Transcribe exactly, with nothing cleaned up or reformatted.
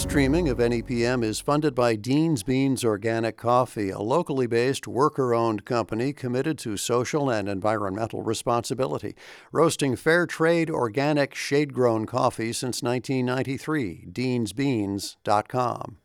streaming of N E P M is funded by Dean's Beans Organic Coffee, a locally based, worker-owned company committed to social and environmental responsibility, roasting fair trade, organic, shade-grown coffee since nineteen ninety-three. deans beans dot com.